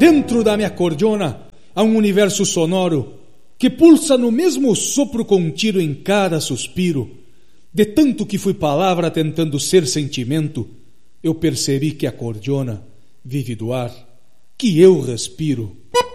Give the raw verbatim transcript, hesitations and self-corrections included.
Dentro da minha cordiona há um universo sonoro que pulsa no mesmo sopro contido em cada suspiro. De tanto que fui palavra tentando ser sentimento, eu percebi que a cordiona vive do ar que eu respiro.